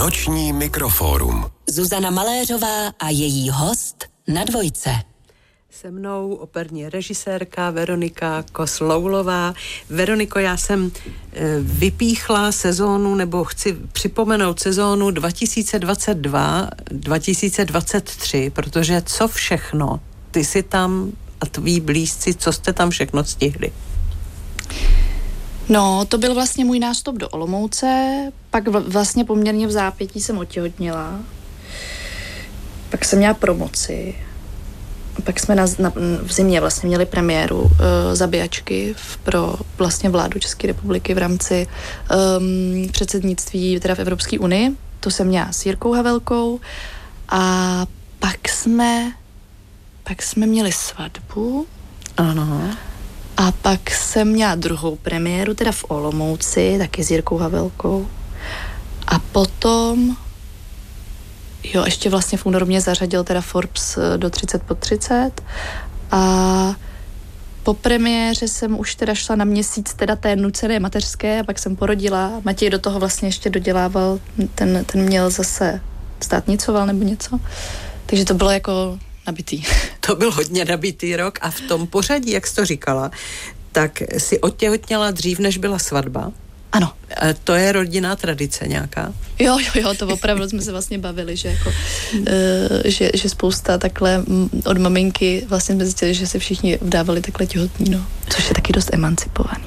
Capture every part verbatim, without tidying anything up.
Noční mikrofórum. Zuzana Maléřová a její host na Dvojce. Se mnou operní režisérka Veronika Kosloulová. Veroniko, já jsem vypíchla sezónu, nebo chci připomenout sezónu dva tisíce dvacet dva dva tisíce dvacet tři, protože co všechno ty si tam a tví blízci, co jste tam všechno stihli? No, to byl vlastně můj nástup do Olomouce, pak vlastně poměrně v zápětí jsem otěhotněla, pak jsem měla promoci, pak jsme na, na, v zimě vlastně měli premiéru uh, Zabíjačky v, pro vlastně vládu České republiky v rámci um, předsednictví teda v Evropské unii. To jsem měla s Jirkou Havelkou a pak jsme pak jsme měli svatbu. Ano. A pak jsem měla druhou premiéru, teda v Olomouci, taky s Jirkou Havelkou. A potom, jo, ještě vlastně v únoru mě zařadil teda Forbes do třicet pod třicet. A po premiéře jsem už teda šla na měsíc teda té nucené mateřské a pak jsem porodila. Matěj do toho vlastně ještě dodělával, ten, ten měl zase státnicoval nebo něco. Takže to bylo jako nabitý. To byl hodně nabitý rok a v tom pořadí, jak jsi to říkala, tak si otěhotněla dřív, než byla svatba. Ano. A to je rodinná tradice nějaká? Jo, jo, jo, to opravdu jsme se vlastně bavili, že jako, uh, že, že spousta takhle od maminky vlastně jsme zjistili, že se všichni vdávali takhle těhotní, no. Což je taky dost emancipovaný.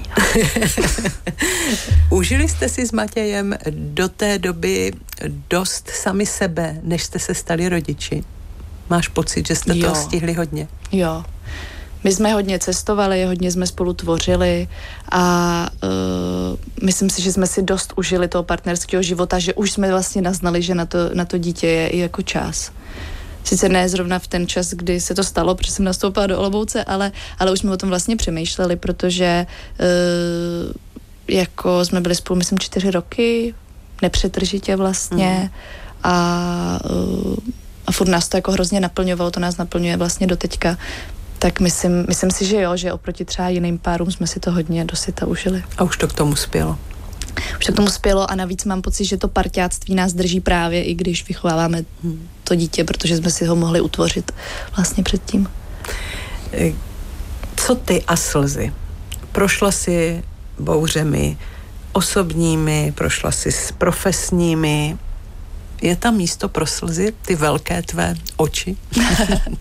Užili jste si s Matějem do té doby dost sami sebe, než jste se stali rodiči? Máš pocit, že jste jo. to stihli hodně? Jo. My jsme hodně cestovali, hodně jsme spolu tvořili a uh, myslím si, že jsme si dost užili toho partnerského života, že už jsme vlastně naznali, že na to, na to dítě je i jako čas. Sice ne zrovna v ten čas, kdy se to stalo, protože jsem nastoupila do Olomouce, ale, ale už jsme o tom vlastně přemýšleli, protože uh, jako jsme byli spolu, myslím, čtyři roky, nepřetržitě vlastně mm. a uh, a furt nás to jako hrozně naplňovalo, to nás naplňuje vlastně do teďka, tak myslím, myslím si, že jo, že oproti třeba jiným párům jsme si to hodně dosyta užili. A už to k tomu spělo. Už to k tomu spělo a navíc mám pocit, že to parťáctví nás drží právě, i když vychováváme hmm. to dítě, protože jsme si ho mohli utvořit vlastně předtím. Co ty a slzy? Prošla si bouřemi osobními, prošla si s profesními. Je tam místo pro slzy, ty velké tvé oči? uh,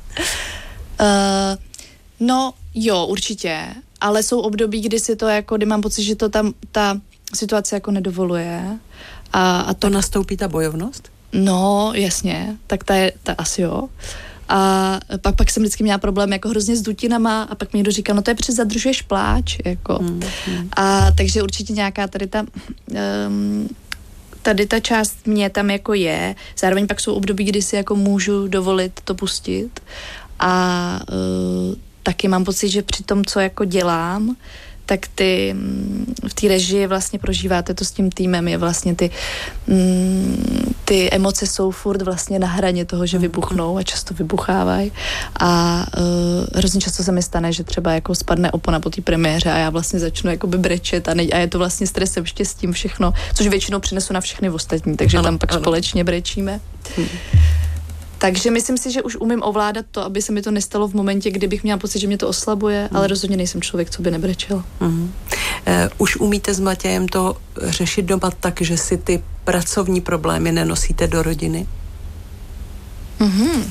no, jo, určitě. Ale jsou období, kdy si to jako, kdy mám pocit, že to tam ta situace jako nedovoluje. A, a to, to nastoupí ta bojovnost? No, jasně. Tak ta je, ta asi jo. A pak, pak jsem vždycky měla problém jako hrozně s dutinama a pak mi někdo říkal, no to je přes zadržuješ pláč, jako. Hmm, hmm. A takže určitě nějaká tady ta... Um, tady ta část mě tam jako je, zároveň pak jsou období, kdy si jako můžu dovolit to pustit a uh, taky mám pocit, že při tom, co jako dělám, tak ty v té režii vlastně prožíváte to s tím týmem, je vlastně ty mm, ty emoce jsou furt vlastně na hraně toho, že vybuchnou a často vybuchávají a uh, hrozně často se mi stane, že třeba jako spadne opona po té premiéře a já vlastně začnu jakoby brečet a, ne, a je to vlastně stresem, štěstím, všechno, což většinou přinesu na všechny ostatní, takže ano, tam pak ano. společně brečíme. Hmm. Takže myslím si, že už umím ovládat to, aby se mi to nestalo v momentě, kdybych měla pocit, že mě to oslabuje, mm. ale rozhodně nejsem člověk, co by nebrečel. Mm. Uh, už umíte s Matějem to řešit doma tak, že si ty pracovní problémy nenosíte do rodiny? Mhm.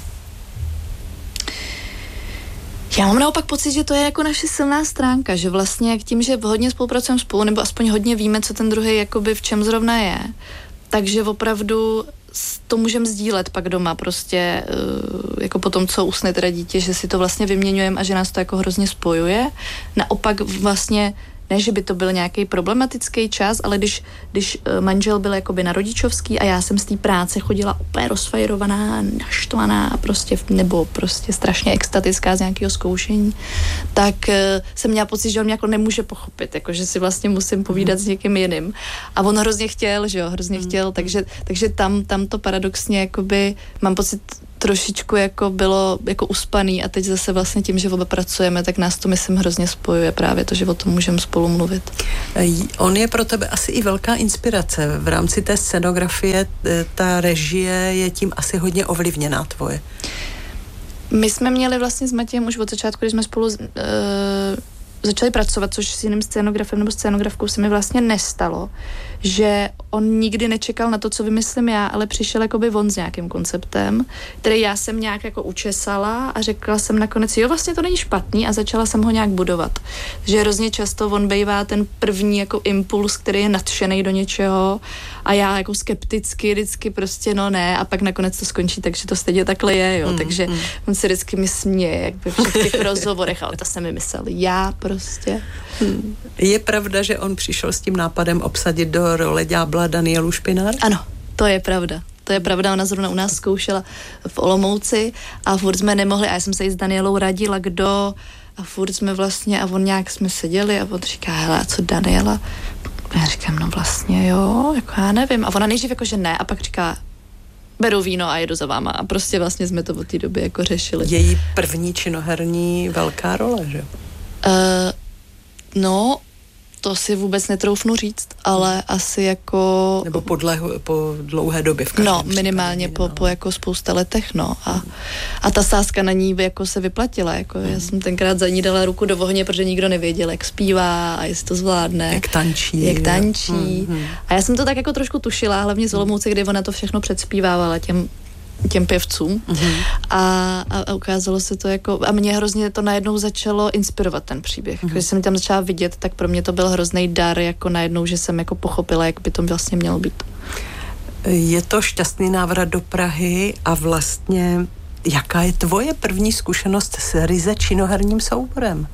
Já mám naopak pocit, že to je jako naše silná stránka, že vlastně jak tím, že hodně spolupracujeme spolu, nebo aspoň hodně víme, co ten druhý jakoby v čem zrovna je, takže opravdu to můžeme sdílet pak doma prostě jako po tom, co usne teda dítě, že si to vlastně vyměňujeme a že nás to jako hrozně spojuje. Naopak vlastně ne, že by to byl nějaký problematický čas, ale když, když manžel byl jakoby na rodičovský a já jsem z té práce chodila úplně rozfajrovaná, naštvaná a prostě, nebo prostě strašně extatická z nějakého zkoušení, tak uh, jsem měla pocit, že on mě jako nemůže pochopit, jako že si vlastně musím povídat s někým jiným. A on hrozně chtěl, že jo, hrozně mm. chtěl, takže, takže tam, tam to paradoxně jakoby, mám pocit, trošičku jako bylo jako uspaný a teď zase vlastně tím, že oba pracujeme, tak nás to myslím hrozně spojuje právě to, že o tom můžeme spolu spolu mluvit. On je pro tebe asi i velká inspirace. V rámci té scenografie ta režie je tím asi hodně ovlivněná tvoje. My jsme měli vlastně s Matějem už od začátku, když jsme spolu uh, začali pracovat, což s jiným scénografem nebo scénografkou se mi vlastně nestalo, že on nikdy nečekal na to, co vymyslím já, ale přišel jakoby on s nějakým konceptem, který já jsem nějak jako učesala a řekla jsem nakonec, jo, vlastně to není špatný a začala jsem ho nějak budovat. Že hrozně často on bejvá ten první jako impuls, který je nadšený do něčeho a já jako skepticky vždycky prostě no ne a pak nakonec to skončí, takže to stejně takhle je, jo, mm, takže mm. on se vždycky mi směje, jak by v všech těch rozhovorech, ale to jsem vymyslel já prostě. Hmm. Je pravda, že on přišel s tím nápadem obsadit do role ďábla Danielu Špinár? Ano, to je pravda. To je pravda, ona zrovna u nás zkoušela v Olomouci a furt jsme nemohli, a já jsem se i s Danielou radila, kdo, a furt jsme vlastně, a on nějak jsme seděli a on říká, hele, a co Daniela? A já říkám, no vlastně jo, jako já nevím. A ona nejdřív jako, že ne, a pak říká, beru víno a jedu za váma. A prostě vlastně jsme to od té doby jako řešili. Její první činoherní velká role, že? Uh, no, to si vůbec netroufnu říct, ale asi jako... Nebo po, dle, po dlouhé době v každém No, minimálně případě, po, po jako spousta letech, no. A, a ta sázka na ní jako se vyplatila, jako mm. já jsem tenkrát za ní dala ruku do ohně, protože nikdo nevěděl, jak zpívá a jestli to zvládne. Jak tančí. Jak tančí. Mm. A já jsem to tak jako trošku tušila, hlavně z Olomouce, kdy ona to všechno předspívávala těm těm pěvcům mm-hmm. a, a, a ukázalo se to jako, a mě hrozně to najednou začalo inspirovat ten příběh. Mm-hmm. Když jsem tam začala vidět, tak pro mě to byl hrozný dar, jako najednou, že jsem jako pochopila, jak by to vlastně mělo být. Je to šťastný návrat do Prahy a vlastně jaká je tvoje první zkušenost s ryze činoherním souborem?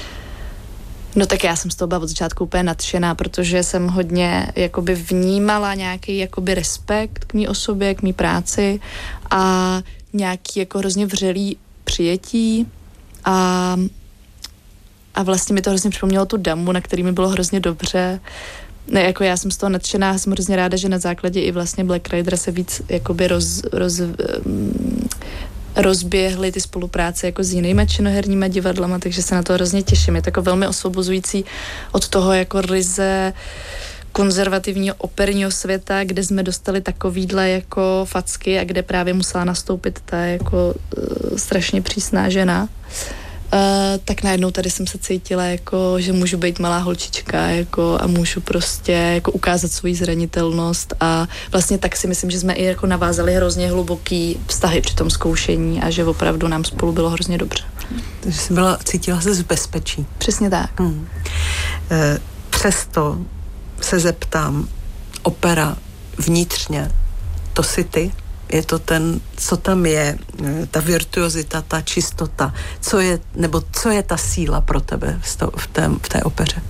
No tak já jsem z toho byla od začátku úplně nadšená, protože jsem hodně jakoby vnímala nějaký jakoby respekt k mý osobě, k mý práci a nějaký jako hrozně vřelý přijetí a, a vlastně mi to hrozně připomnělo tu damu, na který mi bylo hrozně dobře. Ne, jako já jsem z toho nadšená, jsem hrozně ráda, že na základě i vlastně Black Rider se víc jakoby roz, roz um, rozběhly ty spolupráce jako s jinýma činoherníma divadlama, takže se na to hrozně těším. Je to jako velmi osvobozující od toho jako ryze konzervativního operního světa, kde jsme dostali takovýhle jako facky a kde právě musela nastoupit ta jako uh, strašně přísná žena. Uh, tak najednou tady jsem se cítila jako, že můžu být malá holčička jako a můžu prostě jako ukázat svoji zranitelnost a vlastně tak si myslím, že jsme i jako navázali hrozně hluboký vztahy při tom zkoušení a že opravdu nám spolu bylo hrozně dobře. Takže jsi byla, cítila se z bezpečí. Přesně tak. Hmm. E, přesto se zeptám, opera vnitřně, to jsi ty? Je to ten, co tam je, ta virtuozita, ta čistota, co je, nebo co je ta síla pro tebe v, to, v, té, v té opeře?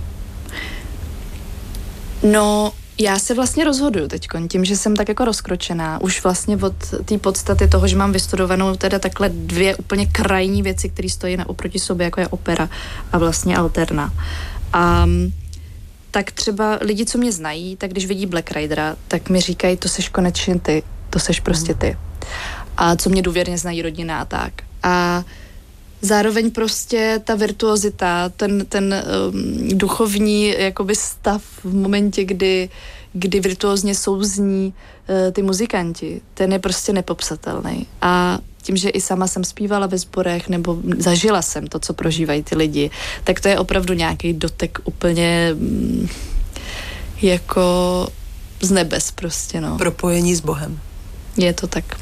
No, já se vlastně rozhoduju teďkon, tím, že jsem tak jako rozkročená, už vlastně od té podstaty toho, že mám vystudovanou teda takhle dvě úplně krajní věci, které stojí na oproti sobě, jako je opera a vlastně alterna. A tak třeba lidi, co mě znají, tak když vidí Black Ridera, tak mi říkají, to seš konečně ty. To seš prostě ty. A co mě důvěrně znají rodina a tak. A zároveň prostě ta virtuozita, ten, ten um, duchovní jakoby stav v momentě, kdy, kdy virtuózně souzní uh, ty muzikanti, ten je prostě nepopsatelný. A tím, že i sama jsem zpívala ve sborech, nebo zažila jsem to, co prožívají ty lidi, tak to je opravdu nějaký dotek úplně um, jako z nebes prostě, no. Propojení s Bohem. Je to tak.